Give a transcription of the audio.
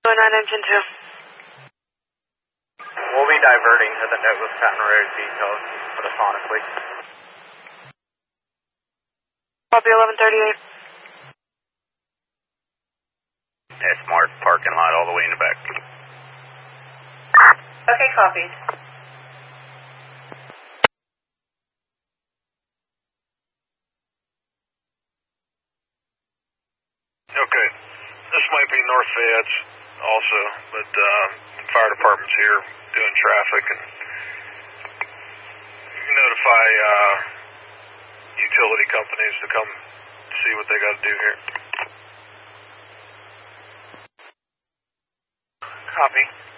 engine 2. We'll be diverting to the Douglas Patton Road details telephonically. Copy 1138. S-Mart parking lot all the way in the back. Okay, copied. Okay. This might be North Fayette's also, but the fire department's here doing traffic, and notify utility companies to come see what they got to do here. Copy.